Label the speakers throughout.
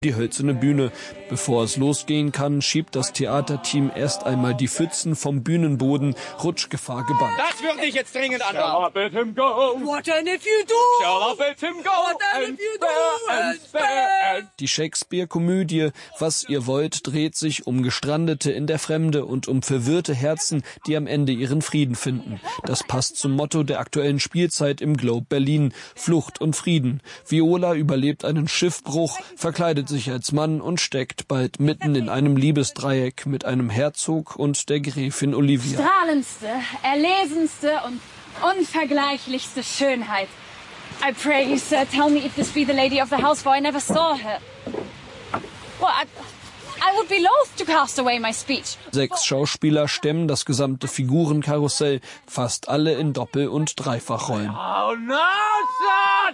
Speaker 1: die hölzerne Bühne. Bevor es losgehen kann, schiebt das Theaterteam erst einmal die Pfützen vom Bühnenboden, Rutschgefahr gebannt.
Speaker 2: Das würde ich jetzt dringend anhaben.
Speaker 3: Shall I bid him go?
Speaker 2: What and if you do?
Speaker 3: Shall I bid him go?
Speaker 2: What and if you do? And spare.
Speaker 1: Die Shakespeare-Komödie Was ihr wollt dreht sich um Gestrandete in der Fremde und um verwirrte Herzen, die am Ende ihren Frieden finden. Das passt zum Motto der aktuellen Spielzeit im Globe Berlin: Flucht und Frieden. Viola überlebt einen Schiffbruch, verkleidet sich als Mann und steckt bald mitten in einem Liebesdreieck mit einem Herzog und der Gräfin Olivia.
Speaker 4: Strahlendste, erlesenste und unvergleichlichste Schönheit. I pray you, sir, tell me if this be the lady of the house, for I never saw her. Well, I would be loath to cast away my speech.
Speaker 1: 6 Schauspieler stemmen das gesamte Figurenkarussell, fast alle in Doppel- und Dreifachrollen.
Speaker 3: Oh no, son!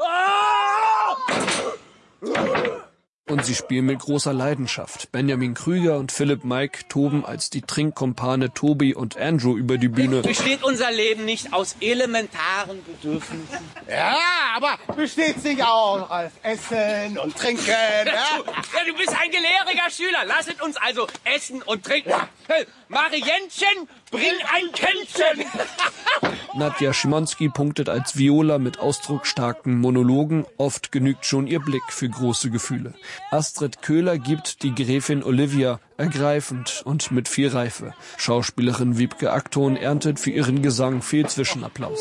Speaker 3: Oh!
Speaker 1: Und sie spielen mit großer Leidenschaft. Benjamin Krüger und Philipp Maik toben als die Trinkkumpane Tobi und Andrew über die Bühne.
Speaker 2: Besteht unser Leben nicht aus elementaren Bedürfnissen?
Speaker 5: Ja, aber besteht sich auch aus Essen und Trinken. Ja?
Speaker 2: Ja, du bist ein gelehriger Schüler. Lasset uns also essen und trinken. Ja. Hey, Marientchen, bring ein Kännchen.
Speaker 1: Nadja Schimonski punktet als Viola mit ausdrucksstarken Monologen. Oft genügt schon ihr Blick für große Gefühle. Astrid Köhler gibt die Gräfin Olivia ergreifend und mit viel Reife. Schauspielerin Wiebke Akton erntet für ihren Gesang viel Zwischenapplaus.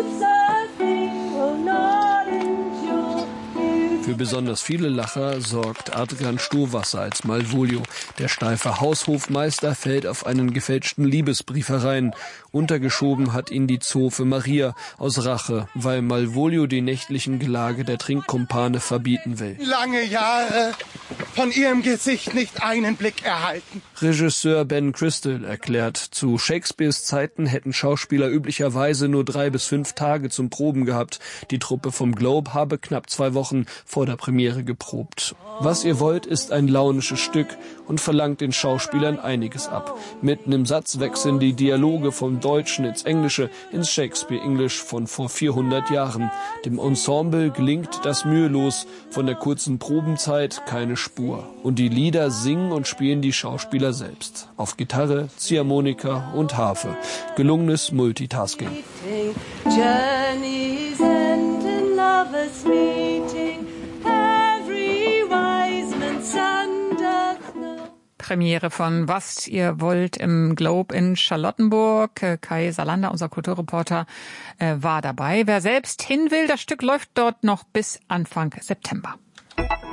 Speaker 1: Für besonders viele Lacher sorgt Adrian Stohwasser als Malvolio. Der steife Haushofmeister fällt auf einen gefälschten Liebesbrief herein. Untergeschoben hat ihn die Zofe Maria aus Rache, weil Malvolio die nächtlichen Gelage der Trinkkumpane verbieten will.
Speaker 5: Lange Jahre von ihrem Gesicht nicht einen Blick erhalten.
Speaker 1: Regisseur Ben Crystal erklärt, zu Shakespeares Zeiten hätten Schauspieler üblicherweise nur 3 bis 5 Tage zum Proben gehabt. Die Truppe vom Globe habe knapp 2 Wochen vor der Premiere geprobt. Was ihr wollt ist ein launisches Stück und verlangt den Schauspielern einiges ab. Mitten im Satz wechseln die Dialoge vom Deutschen ins Englische, ins Shakespeare-Englisch von vor 400 Jahren. Dem Ensemble gelingt das mühelos, von der kurzen Probenzeit keine Spur. Und die Lieder singen und spielen die Schauspieler selbst. Auf Gitarre, Ziehharmonika und Harfe. Gelungenes Multitasking.
Speaker 6: Journeys end in lovers meeting. Every wise man's son doth know.
Speaker 7: Premiere von Was ihr wollt im Globe in Charlottenburg. Kai Salander, unser Kulturreporter, war dabei. Wer selbst hin will, das Stück läuft dort noch bis Anfang September.